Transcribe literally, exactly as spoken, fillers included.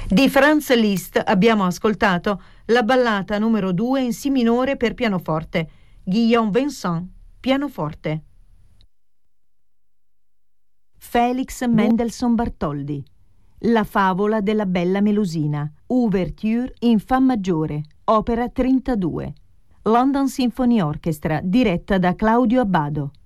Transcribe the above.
Di Franz Liszt abbiamo ascoltato la ballata numero due in Si minore per pianoforte, Guillaume Vincent, pianoforte. Felix Mendelssohn Bartholdy, La favola della bella Melusina, Ouverture in Fa maggiore, opera trentadue, London Symphony Orchestra, diretta da Claudio Abbado.